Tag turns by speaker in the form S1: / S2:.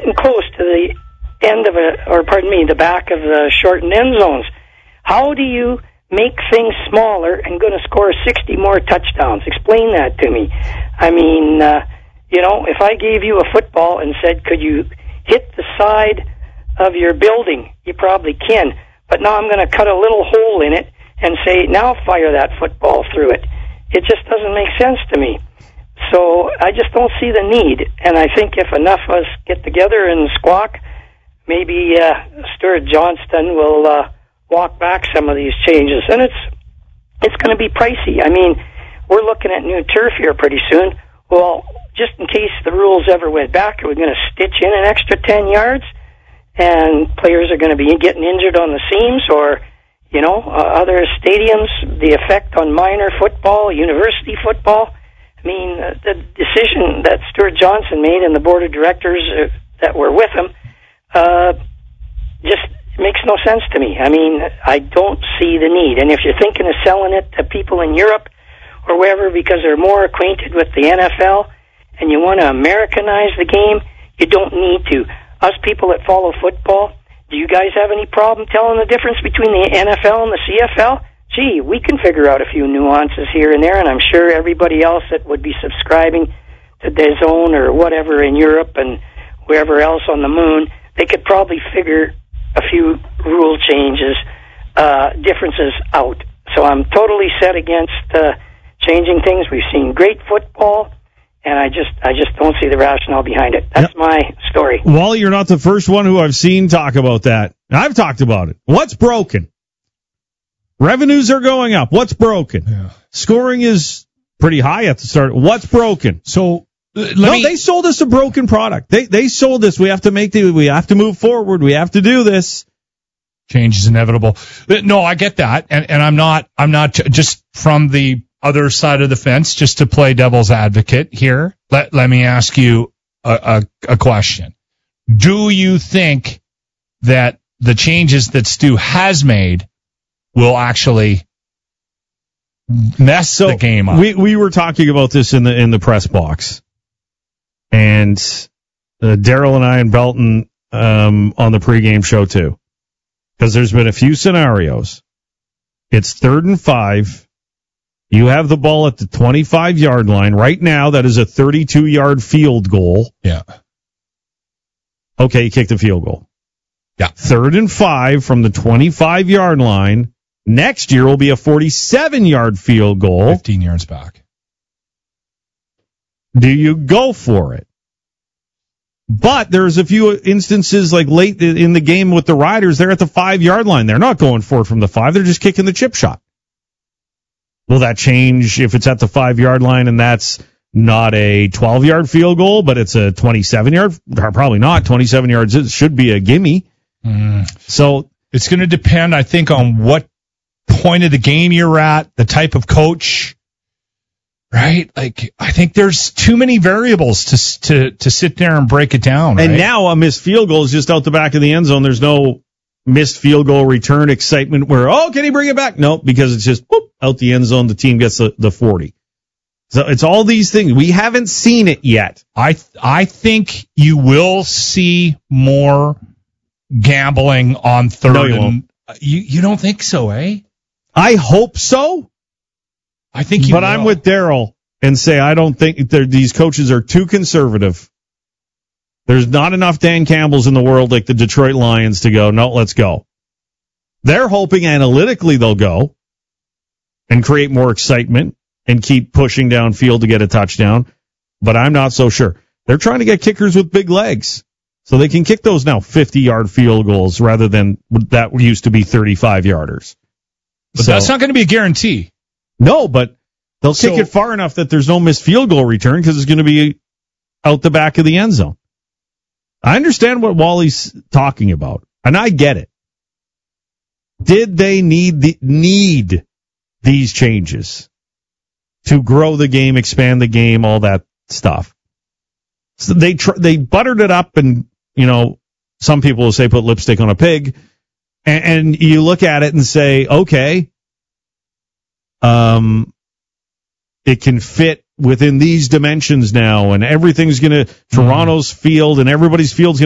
S1: getting close to the end of the back of the shortened end zones. How do you make things smaller and going to score 60 more touchdowns? Explain that to me. I mean, if I gave you a football and said, could you hit the side of your building? You probably can. But now I'm going to cut a little hole in it and say, now fire that football through it. It just doesn't make sense to me. So I just don't see the need. And I think if enough of us get together and squawk, maybe Stuart Johnston will walk back some of these changes. And it's going to be pricey. I mean, we're looking at new turf here pretty soon. Well, just in case the rules ever went back, are we going to stitch in an extra 10 yards? And players are going to be getting injured on the seams, or, other stadiums, the effect on minor football, university football. I mean, the decision that Stuart Johnson made and the board of directors that were with him just makes no sense to me. I mean, I don't see the need. And if you're thinking of selling it to people in Europe or wherever because they're more acquainted with the NFL and you want to Americanize the game, you don't need to. Us people that follow football, do you guys have any problem telling the difference between the NFL and the CFL? Gee, we can figure out a few nuances here and there, and I'm sure everybody else that would be subscribing to DAZN or whatever in Europe and wherever else on the moon, they could probably figure a few rule changes, differences out. So I'm totally set against changing things. We've seen great football, and I just don't see the rationale behind it. That's my story.
S2: Wally, you're not the first one who I've seen talk about that. I've talked about it. What's broken? Revenues are going up. What's broken? Yeah. Scoring is pretty high at the start. What's broken?
S3: So
S2: they sold us a broken product. They sold us. We have to move forward. We have to do this.
S3: Change is inevitable. No, I get that, and I'm not just from the other side of the fence, just to play devil's advocate here. Let me ask you a question. Do you think that the changes that Stu has made will actually mess the game up?
S2: We were talking about this in the press box, and Daryl and I and Belton on the pregame show too, because there's been a few scenarios. It's 3rd and 5. You have the ball at the 25-yard line. Right now, that is a 32-yard field goal.
S3: Yeah.
S2: Okay, you kick the field goal.
S3: Yeah.
S2: 3rd and 5 from the 25-yard line. Next year will be a 47-yard field goal.
S3: 15 yards back.
S2: Do you go for it? But there's a few instances like late in the game with the Riders, they're at the 5-yard line. They're not going for it from the 5. They're just kicking the chip shot. Will that change if it's at the 5-yard line and that's not a 12-yard field goal, but it's a 27-yard? Probably not. 27 yards it should be a gimme. So
S3: it's going to depend, I think, on what point of the game you're at, the type of coach, right? Like, I think there's too many variables to sit there and break it down.
S2: And
S3: right?
S2: now a missed field goal is just out the back of the end zone. There's no missed field goal return excitement where, can he bring it back? No, because it's just whoop, out the end zone. The team gets the 40. So it's all these things. We haven't seen it yet.
S3: I think you will see more gambling on 3rd.
S2: No, you won't.
S3: You don't think so, eh?
S2: I hope so.
S3: I think you
S2: But
S3: will.
S2: I'm with Daryl and say I don't think these coaches are too conservative. There's not enough Dan Campbells in the world like the Detroit Lions to go, no, let's go. They're hoping analytically they'll go and create more excitement and keep pushing downfield to get a touchdown. But I'm not so sure. They're trying to get kickers with big legs so they can kick those now 50-yard field goals rather than that used to be 35-yarders.
S3: But that's not going to be a guarantee.
S2: No, but they'll kick it far enough that there's no missed field goal return because it's going to be out the back of the end zone. I understand what Wally's talking about, and I get it. Did they need these changes to grow the game, expand the game, all that stuff? So they buttered it up, and some people will say put lipstick on a pig, and you look at it and say, okay, it can fit within these dimensions now, and everything's Toronto's field and everybody's field's going to